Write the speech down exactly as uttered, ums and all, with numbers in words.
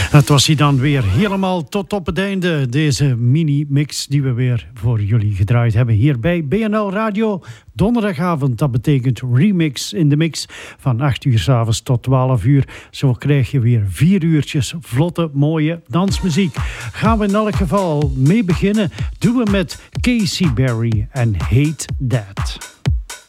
Dat was hij dan weer helemaal tot op het einde. Deze mini-mix die we weer voor jullie gedraaid hebben hier bij B N L Radio. Donderdagavond, dat betekent remix in de mix van acht uur 's avonds tot twaalf uur. Zo krijg je weer vier uurtjes vlotte, mooie dansmuziek. Gaan we in elk geval mee beginnen. Doen we met Casey Berry en Hate That.